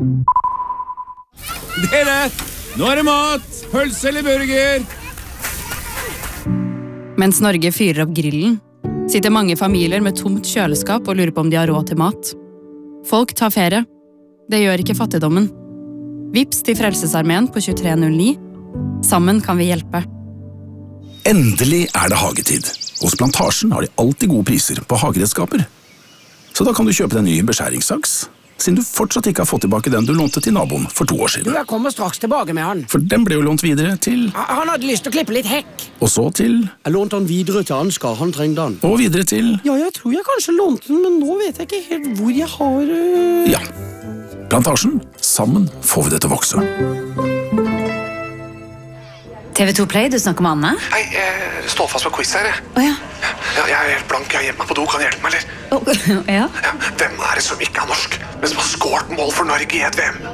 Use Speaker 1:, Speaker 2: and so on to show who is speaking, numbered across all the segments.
Speaker 1: Dere, nå er det mat! Pølse eller burger?
Speaker 2: Mens Norge fyrer opp grillen, sitter mange familier med tomt kjøleskap og lurer på om de har råd til mat. Folk tar ferie. Det gjør ikke fattigdommen. Vips til Frelsesarmeen på 2309. Sammen kan vi hjelpe.
Speaker 3: Endelig er det hagetid. Hos Plantasjen har de alltid gode priser på hageredskaper. Så da kan du kjøpe deg en ny beskjæringssaks, siden du fortsatt ikke har fått tilbake den du lånte til naboen for 2 år siden.
Speaker 4: Jeg kommer straks tilbake med han.
Speaker 3: For den ble jo lånt videre til...
Speaker 4: Han hadde lyst til å klippe litt hekk.
Speaker 3: Og så til...
Speaker 4: Jeg lånte han videre til Ansgar, han trengte han.
Speaker 3: Og videre til...
Speaker 4: Ja, jeg tror jeg kanskje lånte den, men nå vet jeg ikke helt hvor jeg har...
Speaker 3: Ja. Plantasjen. Sammen får vi det til å vokse.
Speaker 2: TV2 Play, du snakker med Anne?
Speaker 5: Hei, jeg står fast på quiz her.
Speaker 2: Åja.
Speaker 5: Ja, jeg er helt blank, jeg er hjemme på do, kan du hjelpe meg, eller?
Speaker 2: Ja?
Speaker 5: Ja, hvem er det som ikke er norsk, men som har skåret mål for Norge i et VM?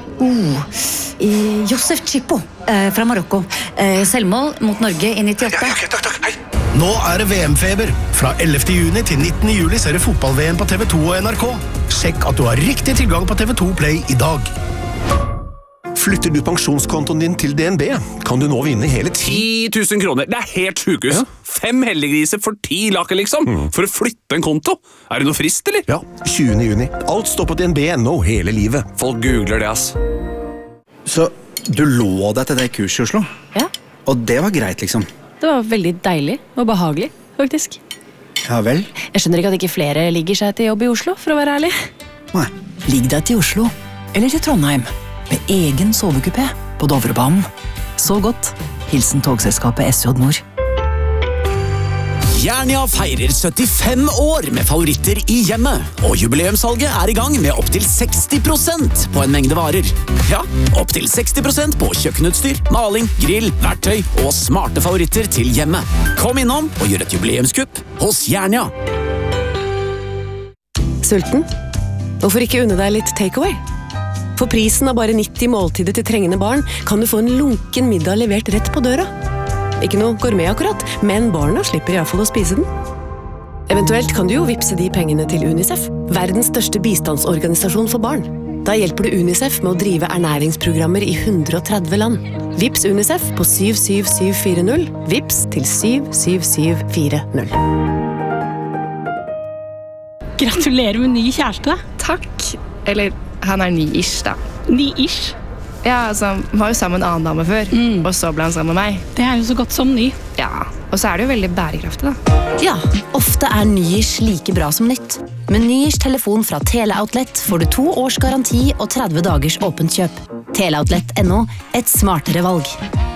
Speaker 2: Josef Chipo, fra Marokko. Selvmål mot Norge i 98.
Speaker 5: Ja, ok, takk, hei.
Speaker 6: Nå er det VM-feber. Fra 11. juni til 19. juli ser du fotball-VM på TV2 og NRK. Sjekk at du har riktig tilgang på TV2 Play i dag.
Speaker 7: Flytter du pensjonskontoen din til DNB, kan du nå vinne hele
Speaker 1: 10 000 kroner. Det er helt sjukehus. 5 heldiggriser for 10 laker, liksom. For å flytte en konto. Er det noe frist, eller?
Speaker 7: Ja, 20. juni. Alt står på DNB.no hele livet.
Speaker 1: Folk googler det, ass.
Speaker 8: Så du lå deg til det kurset i Oslo?
Speaker 2: Ja.
Speaker 8: Og det var greit, liksom?
Speaker 2: Det var veldig deilig og behagelig, faktisk.
Speaker 8: Ja vel?
Speaker 2: Jeg skjønner ikke at ikke flere ligger seg til jobb i Oslo, for å være ærlig.
Speaker 8: Nei.
Speaker 9: Ligg deg til Oslo, eller til Trondheim, med egen sovekupé på Dovrebanen. Så godt. Hilsen togselskapet SJ Nord.
Speaker 10: Jernia feirer 75 år med favoritter i hjemmet, og jubileumssalget er i gang med opp til 60% på en mengde varer. Ja, opp til 60% på kjøkkenutstyr, maling, grill, verktøy og smarte favoritter til hjemmet. Kom innom og gjør et jubileumskupp hos Jernia.
Speaker 11: Sulten? Hvorfor ikke unne deg litt takeaway? For prisen av bare 90 måltider til trengende barn kan du få en lunken middag levert rett på døra. Ikke noe gourmet akkurat, men barna slipper i hvert fall å spise den. Eventuelt kan du jo vipse de pengene til UNICEF, verdens største bistandsorganisasjon for barn. Da hjelper du UNICEF med å drive ernæringsprogrammer i 130 land. Vips UNICEF på 77740. Vips til 77740.
Speaker 12: Gratulerer med ny kjæreste.
Speaker 13: Takk. Eller, han er ny-ish, da.
Speaker 12: Ny-ish?
Speaker 13: Ja, altså, han var jo sammen med en annen dame før, og så ble han sammen med meg.
Speaker 12: Det er jo så godt som ny.
Speaker 13: Ja, og så er det jo veldig bærekraftig, da.
Speaker 9: Ja, ofte er ny-ish like bra som nytt. Med ny-ish telefon fra Teleoutlet får du 2 års garanti og 30 dagers åpent kjøp. Teleoutlet.no, et smartere valg.